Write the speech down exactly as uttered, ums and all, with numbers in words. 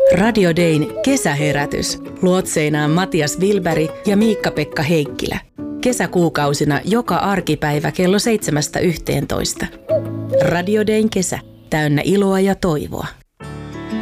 Radio Dayn kesäherätys. Luotseinaan Matias Wilberg ja Miikka-Pekka Heikkilä. Kesäkuukausina joka arkipäivä kello seitsemästä yhteentoista. Radio Dayn kesä. Täynnä iloa ja toivoa.